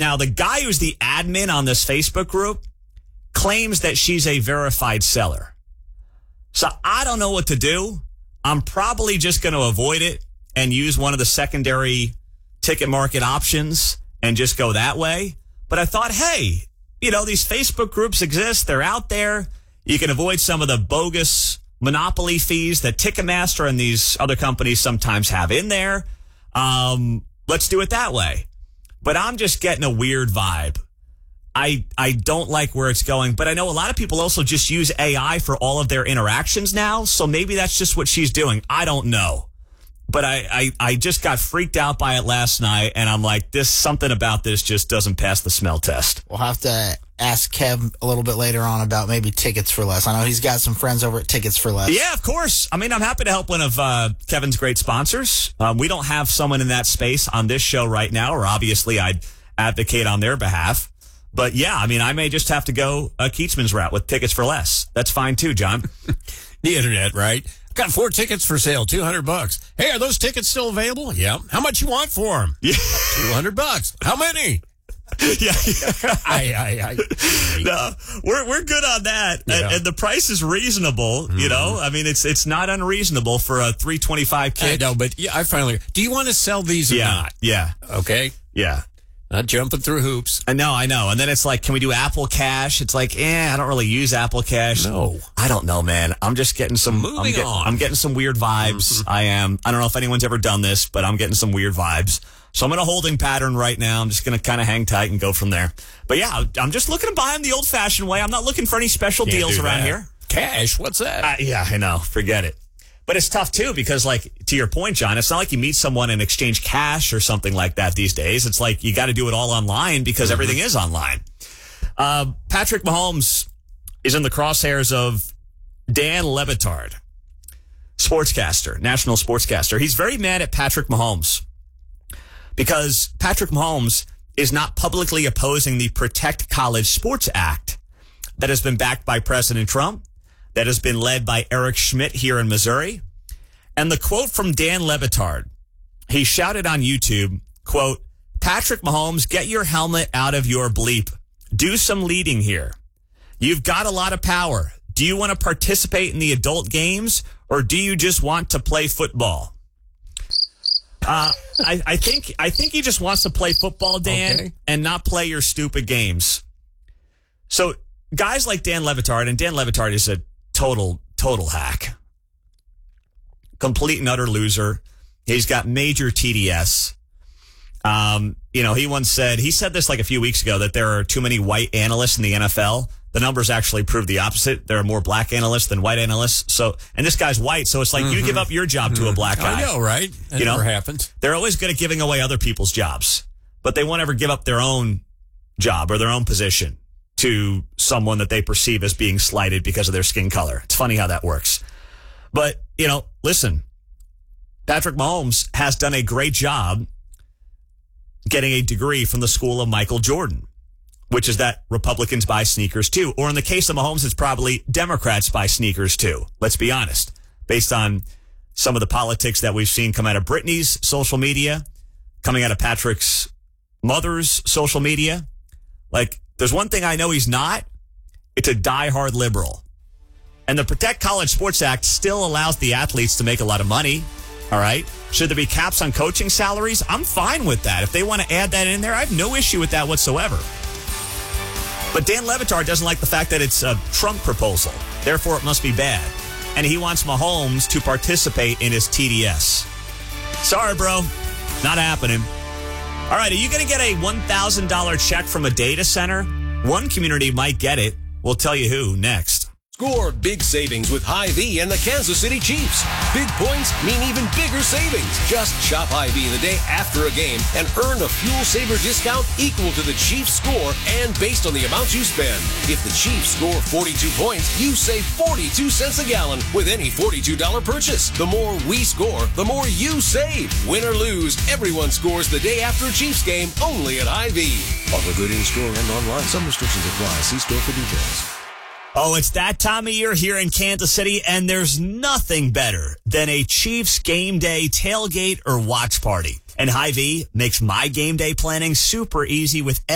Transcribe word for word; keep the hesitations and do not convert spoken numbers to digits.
Now, the guy who's the admin on this Facebook group claims that she's a verified seller. So I don't know what to do. I'm probably just going to avoid it and use one of the secondary ticket market options and just go that way. But I thought, hey, you know, these Facebook groups exist. They're out there. You can avoid some of the bogus monopoly fees that Ticketmaster and these other companies sometimes have in there. Um, let's do it that way. But I'm just getting a weird vibe. I I don't like where it's going, but I know a lot of people also just use A I for all of their interactions now, so maybe that's just what she's doing. I don't know. But I, I, I just got freaked out by it last night, and I'm like, this something about this just doesn't pass the smell test. We'll have to ask Kev a little bit later on about maybe Tickets for Less. I know he's got some friends over at Tickets for Less. Yeah, of course. I mean, I'm happy to help one of uh, Kevin's great sponsors. Um, we don't have someone in that space on this show right now, or obviously I'd advocate on their behalf. But yeah, I mean, I may just have to go a Keatsman's route with Tickets for Less. That's fine too, John. The internet, right? Got four tickets for sale, two hundred bucks. Hey, are those tickets still available? Yeah. How much you want for them? Yeah. two hundred bucks. How many? yeah. I, I, I. No, we're, we're good on that. Yeah. And, and the price is reasonable, Mm-hmm. you know? I mean, it's, it's not unreasonable for a three twenty-five kit. I know, but yeah, I finally, do you want to sell these or Yeah. not? Yeah. Okay. Yeah. Not jumping through hoops. I know, I know. And then it's like, can we do Apple Cash? It's like, eh, I don't really use Apple Cash. No. I don't know, man. I'm just getting some, Moving I'm, get, on. I'm getting some weird vibes. Mm-hmm. I am. I don't know if anyone's ever done this, but I'm getting some weird vibes. So I'm in a holding pattern right now. I'm just going to kind of hang tight and go from there. But yeah, I'm just looking to buy them the old fashioned way. I'm not looking for any special Can't deals do around that. here. Cash, what's that? Uh, yeah, I know. Forget it. But it's tough, too, because, like, to your point, John, it's not like you meet someone and exchange cash or something like that these days. It's like you got to do it all online because mm-hmm. everything is online. Uh, Patrick Mahomes is in the crosshairs of Dan Le Batard, sportscaster, national sportscaster. He's very mad at Patrick Mahomes because Patrick Mahomes is not publicly opposing the Protect College Sports Act that has been backed by President Trump, that has been led by Eric Schmidt here in Missouri. And the quote from Dan Le Batard, he shouted on YouTube, quote, Patrick Mahomes, get your helmet out of your bleep. Do some leading here. You've got a lot of power. Do you want to participate in the adult games or do you just want to play football? Uh, I, I think I think he just wants to play football, Dan, Okay. and not play your stupid games. So guys like Dan Le Batard, and Dan Le Batard is a total, total hack. Complete and utter loser. He's got major T D S. Um, you know, he once said, he said this like a few weeks ago, that there are too many white analysts in the N F L. The numbers actually prove the opposite. There are more black analysts than white analysts. So, and this guy's white, so it's like mm-hmm. you give up your job to a black guy. I know, right? That you never know? happens. They're always good at giving away other people's jobs, but they won't ever give up their own job or their own position to someone that they perceive as being slighted because of their skin color. It's funny how that works. But, you know, listen, Patrick Mahomes has done a great job getting a degree from the school of Michael Jordan, which is that Republicans buy sneakers too. Or in the case of Mahomes, it's probably Democrats buy sneakers too. Let's be honest. Based on some of the politics that we've seen come out of Britney's social media, coming out of Patrick's mother's social media. Like, there's one thing I know he's not. It's a diehard liberal. And the Protect College Sports Act still allows the athletes to make a lot of money. All right. Should there be caps on coaching salaries? I'm fine with that. If they want to add that in there, I have no issue with that whatsoever. But Dan Le Batard doesn't like the fact that it's a Trump proposal. Therefore, it must be bad. And he wants Mahomes to participate in his T D S. Sorry, bro. Not happening. All right, are you going to get a one thousand dollars check from a data center? One community might get it. We'll tell you who next. Score big savings with Hy-Vee and the Kansas City Chiefs. Big points mean even bigger savings. Just shop Hy-Vee the day after a game and earn a fuel saver discount equal to the Chiefs score and based on the amount you spend. If the Chiefs score forty-two points, you save forty-two cents a gallon with any forty-two dollars purchase. The more we score, the more you save. Win or lose, everyone scores the day after a Chiefs game only at Hy-Vee. Offer good in store and online. Some restrictions apply. See store for details. Oh, it's that time of year here in Kansas City, and there's nothing better than a Chiefs game day tailgate or watch party. And Hy-Vee makes my game day planning super easy with